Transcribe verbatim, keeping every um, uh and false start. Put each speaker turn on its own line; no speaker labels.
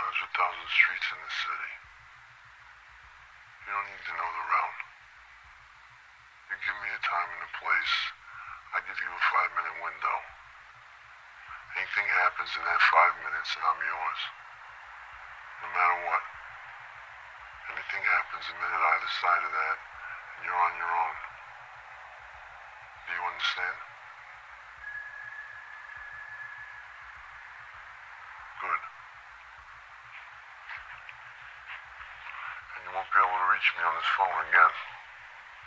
There's a thousand streets in this city. You don't need to know the route. You give me a time and a place, I give you a five-minute window. Anything happens in that five minutes and I'm yours. No matter what. Anything happens a minute either side of that, and you're on your own. Do you understand? Good. And you won't be able to reach me on this phone again.